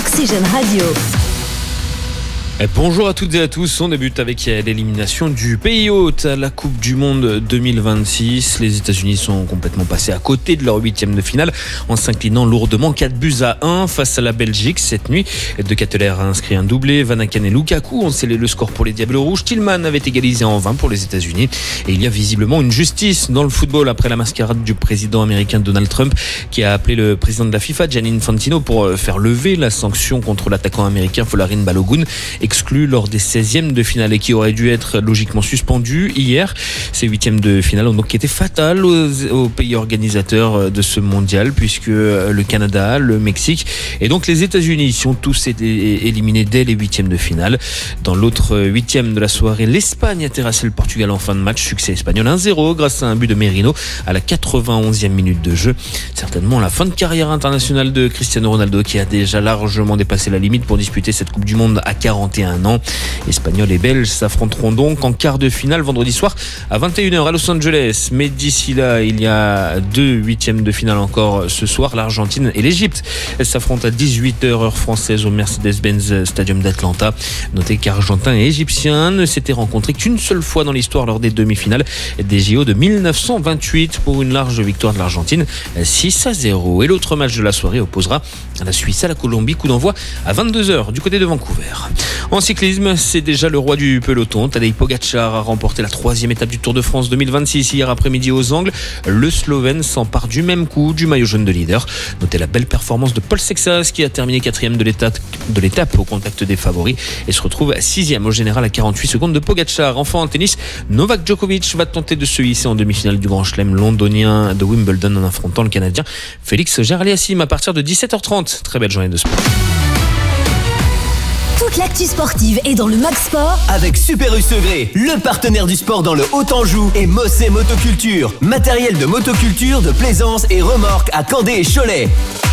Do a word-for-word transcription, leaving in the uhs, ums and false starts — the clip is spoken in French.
Oxygène Radio. Et bonjour à toutes et à tous, on débute avec l'élimination du pays hôte à la Coupe du Monde deux mille vingt-six. Les États-Unis sont complètement passés à côté de leur huitième de finale en s'inclinant lourdement quatre buts à un face à la Belgique cette nuit. De Ketteler a inscrit un doublé, Van Aken et Lukaku ont scellé le score pour les Diables Rouges. Tillman avait égalisé en vain pour les États-Unis. Et il y a visiblement une justice dans le football après la mascarade du président américain Donald Trump qui a appelé le président de la FIFA, Gianni Infantino, pour faire lever la sanction contre l'attaquant américain Folarin Balogun, exclu lors des seizièmes de finale et qui aurait dû être logiquement suspendu hier. Ces huitièmes de finale ont donc été fatales aux, aux pays organisateurs de ce mondial puisque le Canada, le Mexique et donc les États-Unis ont tous été éliminés dès les huitièmes de finale. Dans l'autre huitième de la soirée, l'Espagne a terrassé le Portugal en fin de match. Succès espagnol un zéro grâce à un but de Merino à la quatre-vingt-onzième minute de jeu. Certainement la fin de carrière internationale de Cristiano Ronaldo qui a déjà largement dépassé la limite pour disputer cette Coupe du Monde à quarante et un ans. Espagnols et Belges s'affronteront donc en quart de finale vendredi soir à vingt et une heures à Los Angeles. Mais d'ici là, il y a deux huitièmes de finale encore ce soir. L'Argentine et l'Égypte s'affrontent à dix-huit heures heure française au Mercedes-Benz Stadium d'Atlanta. Notez qu'Argentins et Égyptiens ne s'étaient rencontrés qu'une seule fois dans l'histoire lors des demi-finales des J O de mille neuf cent vingt-huit pour une large victoire de l'Argentine six à zéro. Et l'autre match de la soirée opposera la Suisse à la Colombie. Coup d'envoi à vingt-deux heures du côté de Vancouver. En cyclisme, c'est déjà le roi du peloton. Tadej Pogačar a remporté la troisième étape du Tour de France deux mille vingt-six hier après-midi aux Angles. Le Slovène s'empare du même coup du maillot jaune de leader. Notez la belle performance de Paul Sexas qui a terminé quatrième de l'étape, de l'étape au contact des favoris et se retrouve sixième au général à quarante-huit secondes de Pogačar. Enfin en tennis, Novak Djokovic va tenter de se hisser en demi-finale du Grand Chelem londonien de Wimbledon en affrontant le Canadien Félix Auger-Aliassime à partir de dix-sept heures trente. Très belle journée de sport. Toute l'actu sportive est dans le Mag Sport avec Super U Segré, le partenaire du sport dans le Haut-Anjou et Mossé Motoculture. Matériel de motoculture, de plaisance et remorques à Candé et Cholet.